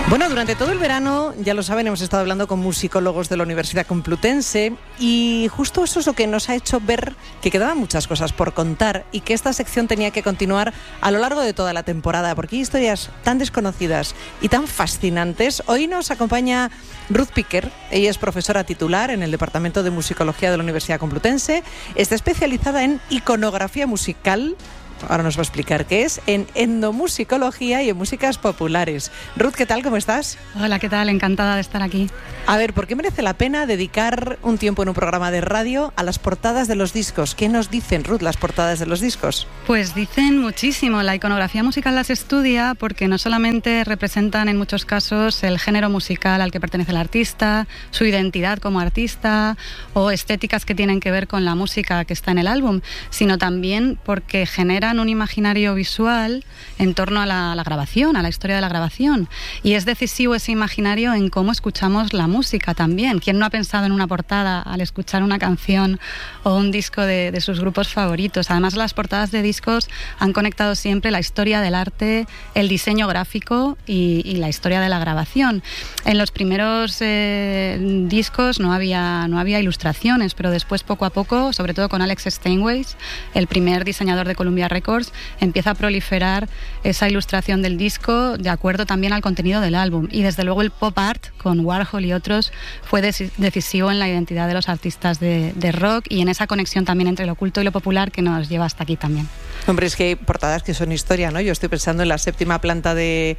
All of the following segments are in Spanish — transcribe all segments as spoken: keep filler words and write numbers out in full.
Bueno, durante todo el verano, ya lo saben, hemos estado hablando con musicólogos de la Universidad Complutense y justo eso es lo que nos ha hecho ver que quedaban muchas cosas por contar y que esta sección tenía que continuar a lo largo de toda la temporada, porque hay historias tan desconocidas y tan fascinantes. Hoy nos acompaña Ruth Piquer. Ella es profesora titular en el Departamento de Musicología de la Universidad Complutense. Está especializada en iconografía musical. Ahora nos va a explicar qué es, en etnomusicología y en músicas populares. Ruth, ¿qué tal? ¿Cómo estás? Hola, ¿qué tal? Encantada de estar aquí. A ver, ¿por qué merece la pena dedicar un tiempo en un programa de radio a las portadas de los discos? ¿Qué nos dicen, Ruth, las portadas de los discos? Pues dicen muchísimo. La iconografía musical las estudia porque no solamente representan en muchos casos el género musical al que pertenece el artista, su identidad como artista o estéticas que tienen que ver con la música que está en el álbum, sino también porque generan un imaginario visual en torno a la, a la grabación, a la historia de la grabación. Y es decisivo ese imaginario en cómo escuchamos la música también. ¿Quién no ha pensado en una portada al escuchar una canción o un disco de, de sus grupos favoritos? Además, las portadas de discos han conectado siempre la historia del arte, el diseño gráfico y, y la historia de la grabación. En los primeros eh, discos no había, no había ilustraciones, pero después, poco a poco, sobre todo con Alex Steinway, el primer diseñador de Columbia Records, empieza a proliferar esa ilustración del disco de acuerdo también al contenido del álbum. Y desde luego el pop art con Warhol y otros fue decisivo en la identidad de los artistas de, de rock y en esa conexión también entre lo oculto y lo popular que nos lleva hasta aquí también. Hombre, es que hay portadas que son historia, ¿no? Yo estoy pensando en la séptima planta de,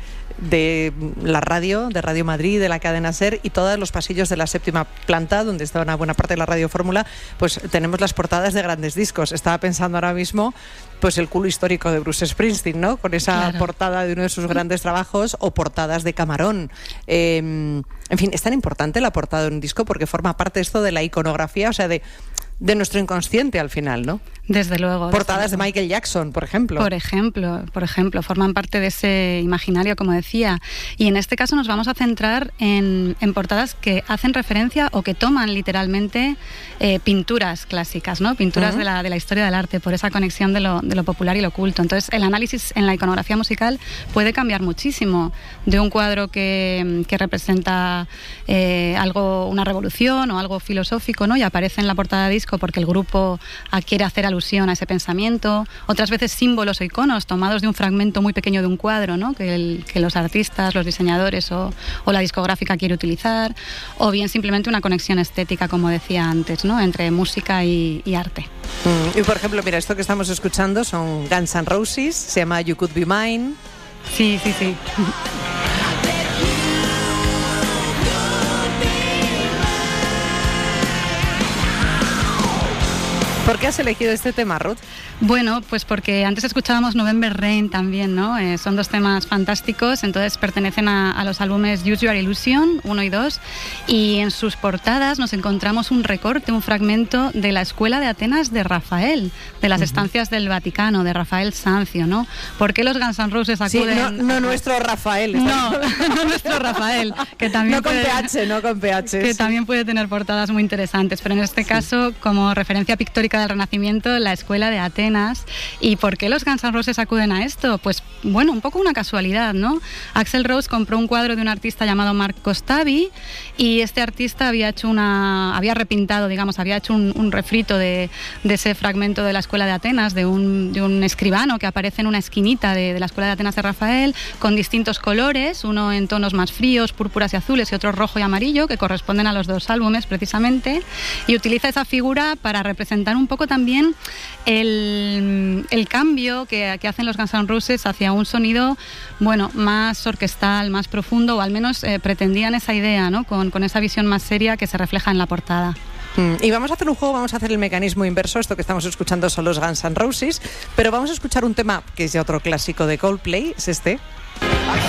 de la radio, de Radio Madrid, de la cadena SER, y todos los pasillos de la séptima planta, donde está una buena parte de la Radio Fórmula, pues tenemos las portadas de grandes discos. Estaba pensando ahora mismo, pues el culo histórico de Bruce Springsteen, ¿no? Con esa claro. portada de uno de sus grandes trabajos, o portadas de Camarón. Eh, en fin, es tan importante la portada de un disco porque forma parte esto de la iconografía, o sea, de... de nuestro inconsciente al final, ¿no? Desde luego. Portadas desde luego. de Michael Jackson, por ejemplo. Por ejemplo, por ejemplo, forman parte de ese imaginario, como decía. Y en este caso nos vamos a centrar en, en portadas que hacen referencia o que toman literalmente eh, pinturas clásicas, ¿no? Pinturas uh-huh. de, la, de la historia del arte, por esa conexión de lo, de lo popular y lo oculto. Entonces, el análisis en la iconografía musical puede cambiar muchísimo de un cuadro que, que representa eh, algo, una revolución o algo filosófico, ¿no? Y aparece en la portada de disco porque el grupo quiere hacer alusión a ese pensamiento, otras veces símbolos o iconos tomados de un fragmento muy pequeño de un cuadro, ¿no? que, el, que los artistas, los diseñadores o, o la discográfica quiere utilizar, o bien simplemente una conexión estética, como decía antes, ¿no? entre música y, y arte. Mm, y por ejemplo, mira, esto que estamos escuchando son Guns N' Roses, se llama You Could Be Mine. Sí, sí, sí. ¿Por qué has elegido este tema, Ruth? Bueno, pues porque antes escuchábamos November Rain también, ¿no? Eh, son dos temas fantásticos, entonces pertenecen a, a los álbumes Use Your Illusion uno y dos, y en sus portadas nos encontramos un recorte, un fragmento de la Escuela de Atenas de Rafael, de las uh-huh. estancias del Vaticano, de Rafael Sanzio, ¿no? ¿Por qué los Guns N' Roses acuden...? Sí, no, no nuestro Rafael. No, no nuestro Rafael, que también no con puede, P H, no con P H. Que sí. también puede tener portadas muy interesantes, pero en este sí. caso, como referencia pictórica del Renacimiento, la Escuela de Atenas. ¿Y por qué los Guns N' Roses acuden a esto? Pues bueno, un poco una casualidad, ¿no? Axl Rose compró un cuadro de un artista llamado Mark Kostabi y este artista había hecho una, había repintado, digamos, había hecho un, un refrito de, de ese fragmento de la Escuela de Atenas, de un, de un escribano que aparece en una esquinita de, de la Escuela de Atenas de Rafael, con distintos colores, uno en tonos más fríos, púrpuras y azules, y otro rojo y amarillo, que corresponden a los dos álbumes precisamente, y utiliza esa figura para representar un poco también el, el cambio que, que hacen los Guns N' Roses hacia un sonido, bueno, más orquestal, más profundo, o al menos eh, pretendían esa idea, ¿no? Con, con esa visión más seria que se refleja en la portada. Mm, y vamos a hacer un juego, vamos a hacer el mecanismo inverso. Esto que estamos escuchando son los Guns N' Roses, pero vamos a escuchar un tema que es ya otro clásico de Coldplay, es este.